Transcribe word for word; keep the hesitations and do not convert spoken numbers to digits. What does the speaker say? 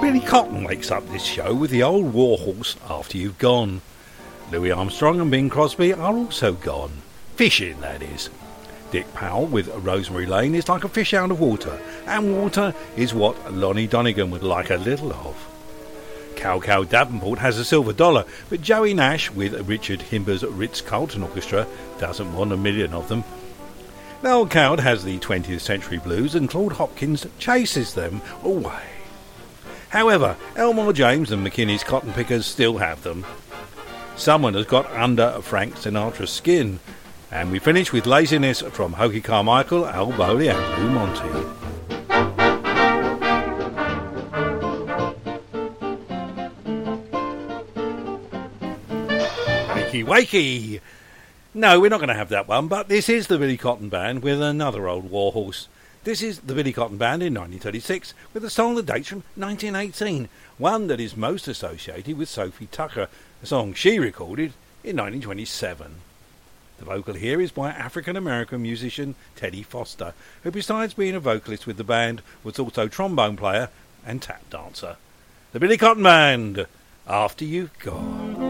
Billy Cotton wakes up this show with the old Warhorse After You've Gone. Louis Armstrong and Bing Crosby are also gone. Fishing, that is. Dick Powell with Rosemary Lane is like a fish out of water, and water is what Lonnie Donegan would like a little of. Cow Cow Davenport has a silver dollar, but Joey Nash with Richard Himber's Ritz-Carlton Orchestra doesn't want a million of them. Noel Coward has the twentieth Century Blues, and Claude Hopkins chases them away. However, Elmore James and McKinney's Cotton Pickers still have them. Someone has got under Frank Sinatra's skin. And we finish with Laziness from Hokie Carmichael, Al Bowley and Lou Monty. Wakey, wakey! No, we're not going to have that one, but this is the Billy Cotton Band with another old warhorse. This is the Billy Cotton Band in nineteen thirty-six with a song that dates from nineteen eighteen, one that is most associated with Sophie Tucker, a song she recorded in nineteen twenty-seven. The vocal here is by African-American musician Teddy Foster, who besides being a vocalist with the band, was also trombone player and tap dancer. The Billy Cotton Band, After You've Gone.